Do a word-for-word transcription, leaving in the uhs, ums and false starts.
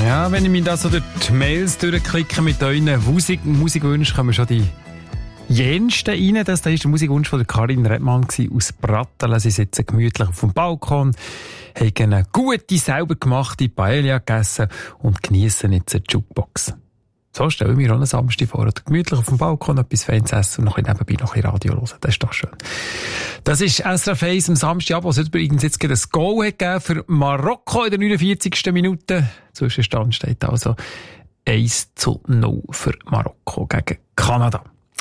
Ja, wenn ich mich da so durch die Mails durchklicke mit euren Musik, Musikwünschen, kommen schon die jensten rein. Das war der Musikwunsch von der Karin Redmann aus Brattelen. Sie sitzen gemütlich auf dem Balkon, haben eine gute, selber gemachte Paella gegessen und geniessen jetzt eine Jukebox. So stelle ich mir auch einen Samstag vor. Oder gemütlich auf dem Balkon etwas Feines essen und noch nebenbei noch ein Radio hören. Das ist doch schön. Das ist S R F eins am Samstag, wo es übrigens jetzt ein Goal hat gegeben für Marokko in der neunundvierzigsten Minute. Zwischenstand steht also eins zu null für Marokko gegen Kanada.